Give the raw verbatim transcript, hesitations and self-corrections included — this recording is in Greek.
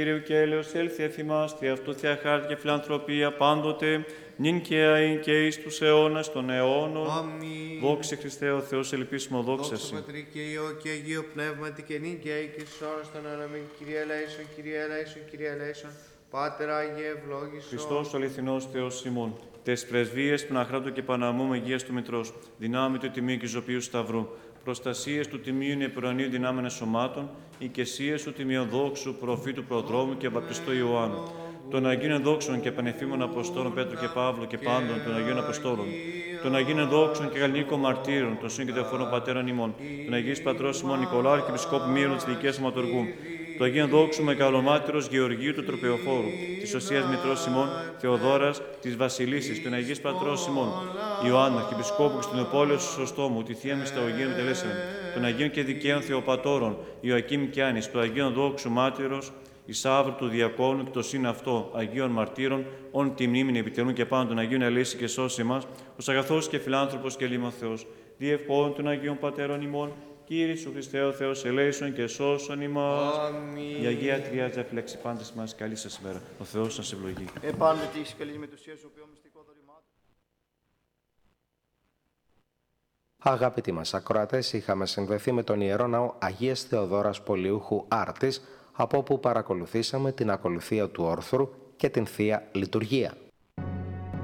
Κύριε και έλεος έλθει εφημάς, θεία αυτού θεία χάρτη και φιλανθρωπία πάντοτε, νυν και αΐν και εις τους αιώνας των αιώνων. Αμήν. Δόξε Χριστέ ο Θεός, ελπίσιμο δόξα Δόξα Συ. Πατρί και Υιό και Αγίο Πνεύματι και νυν και αεί και εις ώρας των αιώνων. Αμήν. Κύριε ελέησον, Κύριε ελέησον, Κύριε ελέησον. Πάτερ Άγιε ευλόγησον. Χριστός ο αληθινός Θεός ημών, τες πρεσβείες του Αχράτου και Παναμού Μεγίας του Μητρός, δυνάμει του Τιμίου και Ζωπίου Σταυρού, προστασίες του Τιμίου Νεπουρανίου δυνάμενα σωμάτων, οικεσίες του Τιμιοδόξου Προφήτου Προδρόμου και Βαπτιστού Ιωάννου, των Αγίων Δόξων και Πανεφήμων Αποστόλων Πέτρου και Παύλου και πάντων των Αγίων Αποστόλων, των Αγίων Δόξων και Γαλλικών Μαρτύρων, των Σύν και Δεοφόρων Πατέρων ημών, των Αγίης Πατρός ημών Νικολάου και Επισκόπου Μύρων της Δικαίας Αματοργού, του Αγίων Δόξου Μεγαλομάτυρος Γεωργίου του Τροπεοφόρου, της Οσίας Μητρός ημών Θεοδόρας, της Βασιλίσης, των Αγίης Πατρός ημών Ιωάννα, Αρχιεπισκόπου Κωνσταντινούπολεως Σωστόμου, τη Θεία Μυσταγωγείων τελέσεων, των Αγίων και Δικαίων Θεοπατώρων Ιωακήμ και Άνης, του Αγίων Δόξου Μάτυρος Ισαύρου του Διακόνου και το συν αυτό Αγίων Μαρτύρων, όν τη μνήμην επιτελούν και πάνω των Αγίων ελέηση και σώσει μας, ως αγαθός και φιλάνθρωπος και λίμον Θεός, διευχών των Αγίων Πατέρων ημών, Κύριε Σου Χριστέ ο Θεός, ελέησον και σώσον ημάς. Αμήν. Η Αγία Τριάδα φυλάξει πάντες μας, καλή σας ημέρα. Ο Θεός σας ευλογεί. Επάνω ότι έχεις καλής μετουσία σου, οποίο μυστικό δωρημάτων. Αγαπητοί μας ακροατές, είχαμε συνδεθεί με τον Ιερό Ναό Αγίας Θεοδόρας Πολιούχου Άρτης, από όπου παρακολουθήσαμε την ακολουθία του όρθρου και την Θεία Λειτουργία.